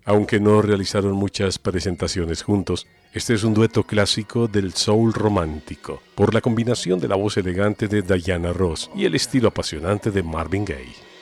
Aunque no realizaron muchas presentaciones juntos, este es un dueto clásico del soul romántico, por la combinación de la voz elegante de Diana Ross y el estilo apasionante de Marvin Gaye.